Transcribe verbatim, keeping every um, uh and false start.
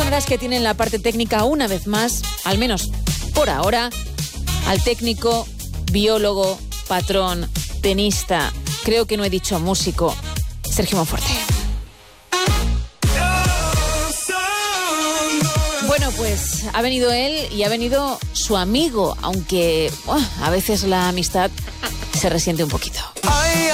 personas que tienen la parte técnica una vez más, al menos por ahora, al técnico, biólogo, patrón, tenista, creo que no he dicho músico, Sergio Monforte. Bueno, pues ha venido él y ha venido su amigo, aunque oh, a veces la amistad se resiente un poquito.